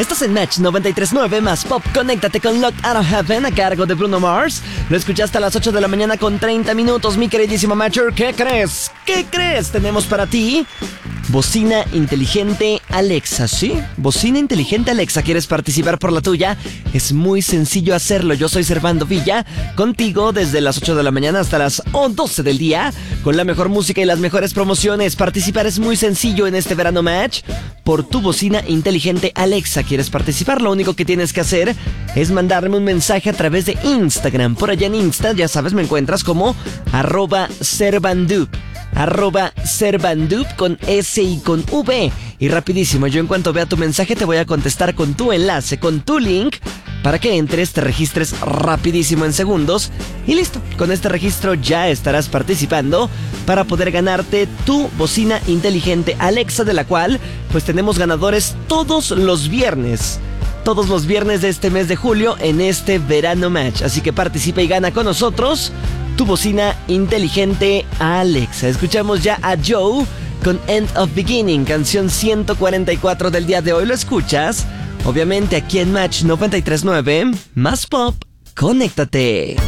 Estás en Match 93.9 más Pop. Conéctate con Locked Out of Heaven a cargo de Bruno Mars. Lo escuchaste a las 8 de la mañana con 30 minutos, mi queridísimo Matcher. ¿Qué crees? ¿Qué crees? Tenemos para ti bocina inteligente Alexa, ¿sí? Bocina inteligente Alexa. ¿Quieres participar por la tuya? Es muy sencillo hacerlo. Yo soy Servando Villa, contigo desde las 8 de la mañana hasta las 12 del día, con la mejor música y las mejores promociones. Participar es muy sencillo en este verano Match por tu bocina inteligente Alexa. ¿Quieres participar? Lo único que tienes que hacer es mandarme un mensaje a través de Instagram. Por allá en Insta, ya sabes, me encuentras como @Servandup. @Servandup con S y con V. Y rapidísimo, yo en cuanto vea tu mensaje te voy a contestar con tu enlace, con tu link, para que entres, te registres rapidísimo en segundos. Y listo, con este registro ya estarás participando para poder ganarte tu bocina inteligente Alexa, de la cual pues tenemos ganadores todos los viernes. Todos los viernes de este mes de julio en este verano Match. Así que participa y gana con nosotros tu bocina inteligente Alexa. Escuchamos ya a Joe con End of Beginning, canción 144 del día de hoy. Lo escuchas, obviamente, aquí en Match 93.9, más Pop. Conéctate.